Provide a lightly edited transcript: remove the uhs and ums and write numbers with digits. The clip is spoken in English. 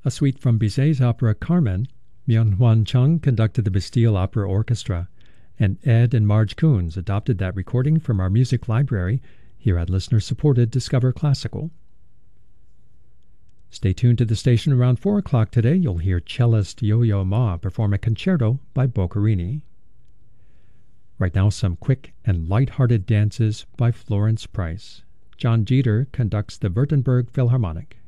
a suite from Bizet's opera Carmen. Myung-Hwan Chung conducted the Bastille Opera Orchestra, and Ed and Marge Coons adopted that recording from our music library here at listener-supported Discover Classical. Stay tuned to the station around 4 o'clock today. You'll hear cellist Yo-Yo Ma perform a concerto by Boccherini. Right now, some quick and light-hearted dances by Florence Price. John Jeter conducts the Württemberg Philharmonic.